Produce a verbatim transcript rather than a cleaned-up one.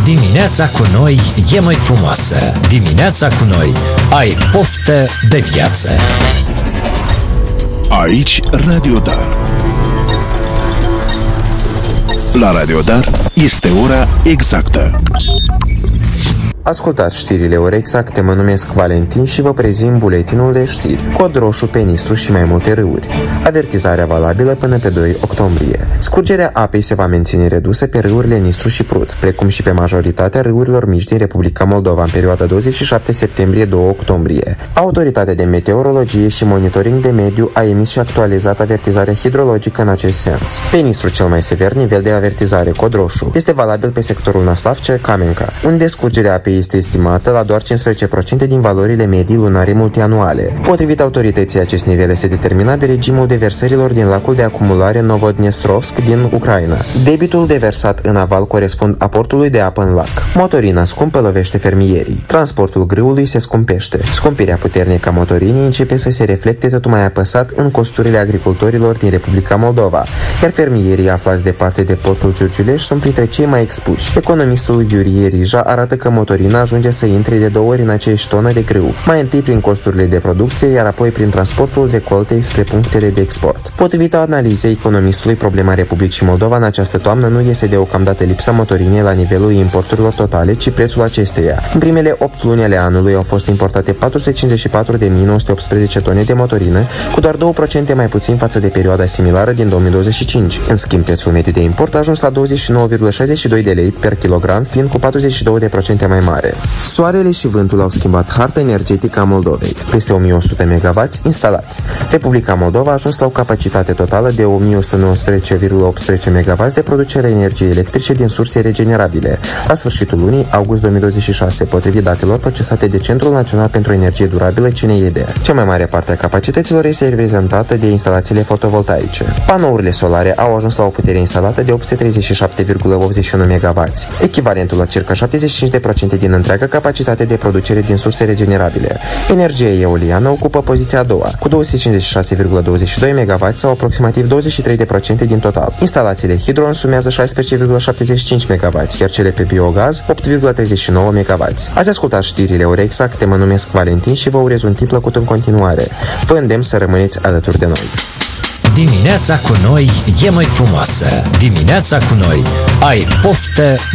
Dimineața cu noi e mai frumoasă. Dimineața cu noi ai poftă de viață. Aici Radio Dar. La Radio Dar este ora exactă. Ascultați știrile ore exacte, mă numesc Valentin și vă prezint buletinul de știri. Cod roșu pe Nistru și mai multe râuri. Avertizarea valabilă până pe doi octombrie. Scurgerea apei se va menține redusă pe râurile Nistru și Prut, precum și pe majoritatea râurilor mici din Republica Moldova în perioada douăzeci și șapte septembrie - doi octombrie. Autoritatea de meteorologie și monitoring de mediu a emis și actualizat avertizarea hidrologică în acest sens. Pe Nistru cel mai sever nivel de avertizare, cod roșu, este valabil pe sectorul Năslavce-Camenca, unde scurgerea apei este estimată la doar cincisprezece la sută din valorile medii lunare multianuale. Potrivit autorității, acest nivel este determinat de regimul deversărilor din lacul de acumulare Novodnestrovsk din Ucraina. Debitul deversat în aval corespund aportului de apă în lac. Motorina scumpă lovește fermierii. Transportul grâului se scumpește. Scumpirea puternică a motorinii începe să se reflecte tot mai apăsat în costurile agricultorilor din Republica Moldova, iar fermierii aflați departe de portul Giurgiuleș sunt printre cei mai expuși. Economistul Iurie Rija arată că motorina ajunge să intre de două ori în aceeași tonă de grâu, mai întâi prin costurile de producție, iar apoi prin transportul recoltei spre punctele de export. Potrivit analizei economistului, problema Republicii Moldova în această toamnă nu este deocamdată lipsa motorinei la nivelul importurilor totale, ci prețul acesteia. În primele opt luni ale anului au fost importate patru sute cincizeci și patru de mii nouă sute optsprezece tone de motorină, cu doar două la sută mai puțin față de perioada similară din două mii douăzeci și cinci. În schimb, prețul mediu de import a ajuns la douăzeci și nouă virgulă șaizeci și doi de lei per kilogram, fiind cu patruzeci și doi la sută mai mare. Soarele și vântul au schimbat harta energetică a Moldovei. Peste o mie o sută megawatts instalați. Republica Moldova a ajuns la o capacitate totală de o mie o sută nouăsprezece virgulă optsprezece megawatts de producere a energiei electrice din surse regenerabile, la sfârșitul lunii august două mii douăzeci și șase, potrivit datelor procesate de Centrul Național pentru Energie Durabilă, C N E D. Cea mai mare parte a capacităților este reprezentată de instalațiile fotovoltaice. Panourile solare au ajuns la o putere instalată de opt sute treizeci și șapte virgulă optzeci și unu megawatts, echivalentul la circa șaptezeci și cinci la sută din întreaga capacitate de producere din surse regenerabile. Energia eoliană ocupă poziția a doua, cu două sute cincizeci și șase virgulă douăzeci și doi megawatts sau aproximativ douăzeci și trei la sută din total. Instalațiile hidro însumează șaisprezece virgulă șaptezeci și cinci megawatts, iar cele pe biogaz opt virgulă treizeci și nouă megawatts. Ați ascultat știrile ore exacte, mă numesc Valentin și vă urez un timp plăcut în continuare. Vă îndemn să rămâneți alături de noi. Dimineața cu noi e mai frumoasă. Dimineața cu noi ai poftă